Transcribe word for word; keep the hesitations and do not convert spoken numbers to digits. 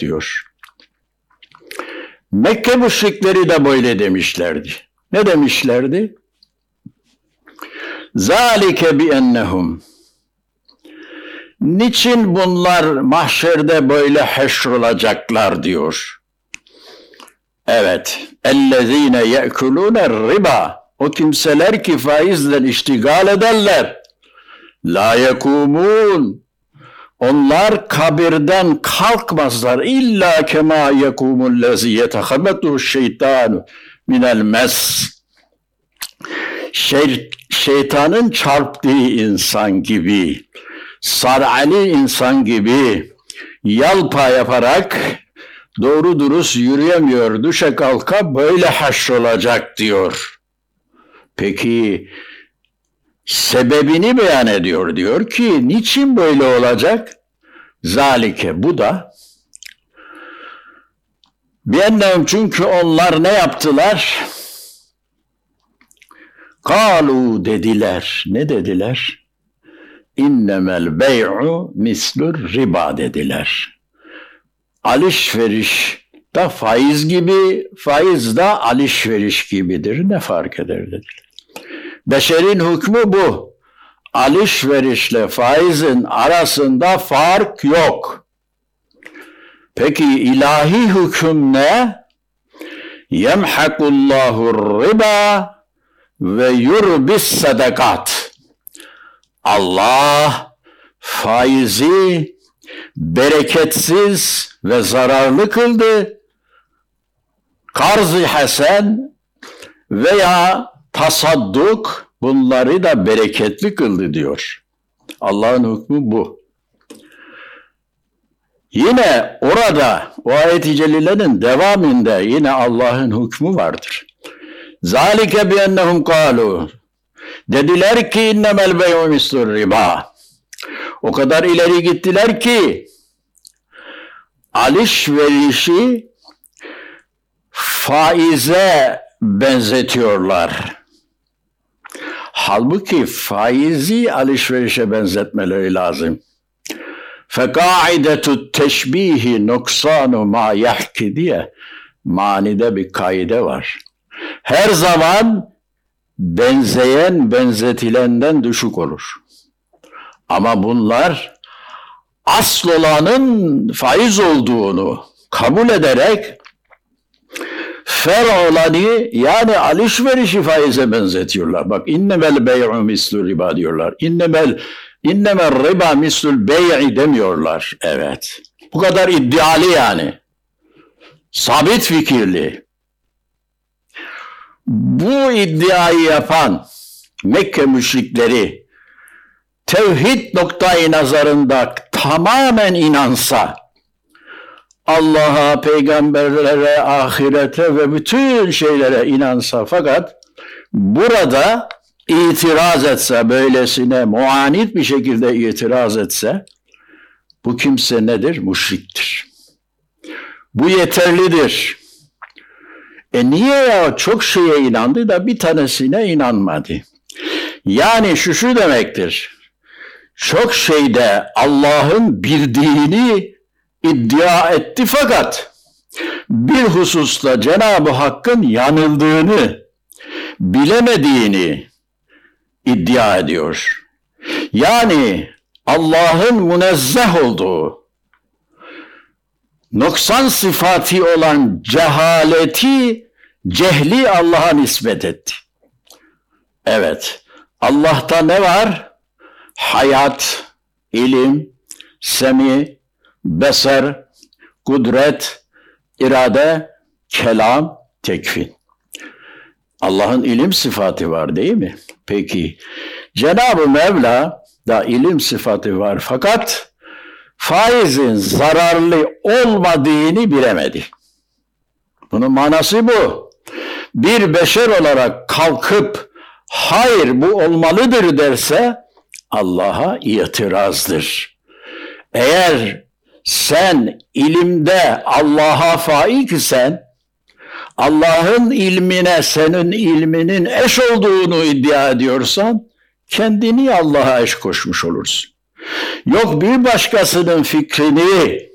diyor. Mekke müşrikleri de böyle demişlerdi. Ne demişlerdi? Zalike bi ennehum. Niçin bunlar mahşerde böyle heşrolacaklar diyor. Evet. Ellezine ye'kulûne riba. O kimseler ki faizle iştigal ederler. La yekûmûn. Onlar kabirden kalkmazlar. İlla kema yekûmullezî yetehabbetuhu şeytanu minel mes. Şey, şeytanın çarptığı insan gibi, sar'ali insan gibi yalpa yaparak doğru dürüst yürüyemiyor, düşe kalka böyle haşrolacak diyor. Peki sebebini beyan ediyor, diyor ki niçin böyle olacak? Zalike, bu da biennem, çünkü onlar ne yaptılar? Kalu dediler. Ne dediler? İnnemel bey'u mislur riba dediler. Alışveriş da faiz gibi, faiz da alışveriş gibidir. Ne fark eder dediler. Beşerin hükmü bu. Alışverişle faizin arasında fark yok. Peki ilahi hüküm ne? Yemhakullahu riba ve yurbis sadakat. Allah faizi bereketsiz ve zararlı kıldı. Karz-ı hasen veya tasadduk bunları da bereketli kıldı diyor. Allah'ın hükmü bu. Yine orada o ayet-i celilenin devamında yine Allah'ın hükmü vardır. Zalike bi ennehum kalu. Dediler ki innemel bey'u mislur riba. O kadar ileri gittiler ki alışverişi faize benzetiyorlar. Halbuki faizi alışverişe benzetmeleri lazım. Fekaidetu teşbihi nuksanu ma yahki diye manide bir kaide var. Her zaman benzeyen benzetilenden düşük olur. Ama bunlar asıl olanın faiz olduğunu kabul ederek fer olanı, yani alışverişi faize benzetiyorlar. Bak innemel bey'u mislü riba diyorlar. İnnemel innemel riba mislül bey'i demiyorlar. Evet. Bu kadar iddialı yani. Sabit fikirli. Bu iddiayı yapan Mekke müşrikleri tevhid noktayı nazarında tamamen inansa, Allah'a, peygamberlere, ahirete ve bütün şeylere inansa, fakat burada itiraz etse, böylesine muanit bir şekilde itiraz etse, bu kimse nedir? Müşriktir. Bu yeterlidir. E niye ya çok şeye inandı da bir tanesine inanmadı? Yani şu şu demektir. Çok şeyde Allah'ın bildiğini iddia etti, fakat bir hususta Cenab-ı Hakk'ın yanıldığını, bilemediğini iddia ediyor. Yani Allah'ın münezzeh olduğu, noksan sıfatı olan cehaleti, cehli Allah'a nispet etti. Evet, Allah'ta ne var? Hayat, ilim, semi, beser, kudret, irade, kelam, tekvin. Allah'ın ilim sıfatı var değil mi? Peki, Cenab-ı Mevla da ilim sıfatı var, fakat faizin zararlı olmadığını bilemedi. Bunun manası bu. Bir beşer olarak kalkıp hayır bu olmalıdır derse Allah'a itirazdır. Eğer sen ilimde Allah'a faik isen, Allah'ın ilmine senin ilminin eş olduğunu iddia ediyorsan, kendini Allah'a eş koşmuş olursun. Yok bir başkasının fikrini